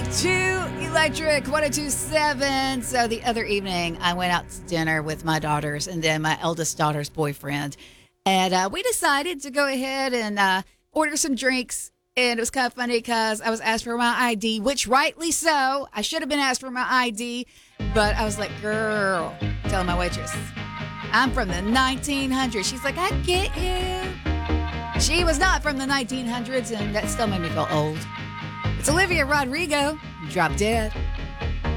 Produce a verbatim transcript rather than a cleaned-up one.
to Electric one oh two point seven. So the other evening, I went out to dinner with my daughters and then my eldest daughter's boyfriend. And uh, we decided to go ahead and uh, order some drinks. And it was kind of funny because I was asked for my I D, which rightly so. I should have been asked for my I D. But I was like, girl, telling my waitress, I'm from the nineteen hundreds. She's like, I get you. She was not from the nineteen hundreds, and that still made me feel old. It's Olivia Rodrigo, Drop Dead.